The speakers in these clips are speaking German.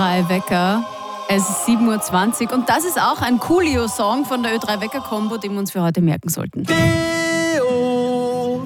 Ö3 Wecker. Es ist 7.20 Uhr und das ist auch ein Coolio-Song von der Ö3 Wecker-Kombo, den wir uns für heute merken sollten. Deo,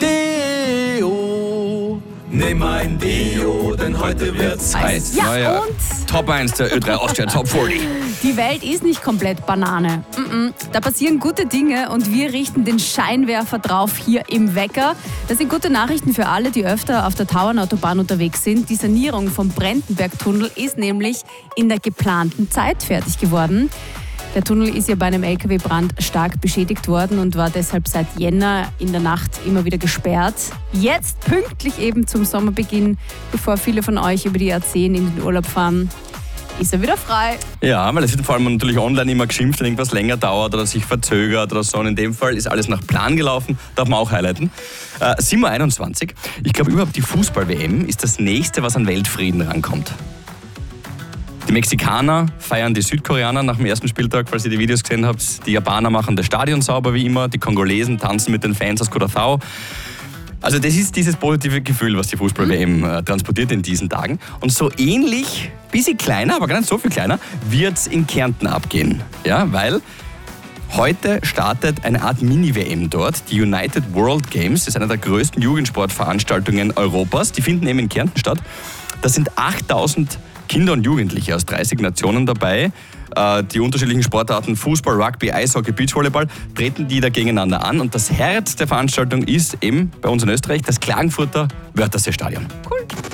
Deo, nimm ein Deo, denn heute wird's heiß. Ja, Naja, und Top 1 der Ö3 Austria Top 40. die Welt ist nicht komplett Banane. Da passieren gute Dinge und wir richten den Scheinwerfer drauf hier im Wecker. Das sind gute Nachrichten für alle, die öfter auf der Tauernautobahn unterwegs sind. Die Sanierung vom Brentenberg-Tunnel ist nämlich in der geplanten Zeit fertig geworden. Der Tunnel ist ja bei einem LKW-Brand stark beschädigt worden und war deshalb seit Jänner in der Nacht immer wieder gesperrt. Jetzt pünktlich eben zum Sommerbeginn, bevor viele von euch über die A10 in den Urlaub fahren, ist er wieder frei. Ja, weil es wird vor allem natürlich online immer geschimpft, wenn irgendwas länger dauert oder sich verzögert oder so. Und in dem Fall ist alles nach Plan gelaufen, darf man auch highlighten. 7.21 Uhr. Ich glaube, überhaupt die Fußball-WM ist das Nächste, was an Weltfrieden rankommt. Die Mexikaner feiern die Südkoreaner nach dem ersten Spieltag, falls ihr die Videos gesehen habt. Die Japaner machen das Stadion sauber wie immer. Die Kongolesen tanzen mit den Fans aus Curaçao. Also das ist dieses positive Gefühl, was die Fußball-WM transportiert in diesen Tagen. Und so ähnlich, bisschen kleiner, aber gar nicht so viel kleiner, wird es in Kärnten abgehen. Ja, weil heute startet eine Art Mini-WM dort. Die United World Games ist eine der größten Jugendsportveranstaltungen Europas. Die finden eben in Kärnten statt. Da sind 8000 Kinder und Jugendliche aus 30 Nationen dabei. Die unterschiedlichen Sportarten Fußball, Rugby, Eishockey, Beachvolleyball treten die da gegeneinander an. Und das Herz der Veranstaltung ist eben bei uns in Österreich das Klagenfurter Wörthersee-Stadion. Cool.